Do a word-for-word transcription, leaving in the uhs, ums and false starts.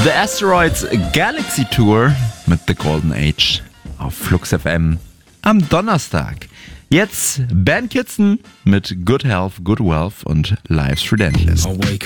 The Asteroids Galaxy Tour mit The Golden Age auf Flux F M am Donnerstag. Jetzt Ben Kitson mit Good Health, Good Wealth und Life's Relentless. I wake